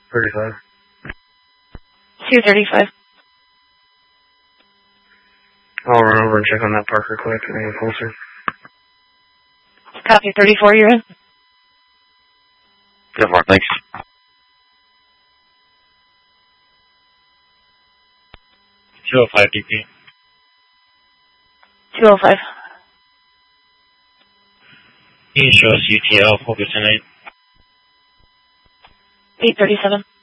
35. 235. I'll run over and check on that Parker quick and get closer. Copy 34, you're in? Good work, thanks. 205 DP. 205. Can you show us UTL, focus tonight? 837.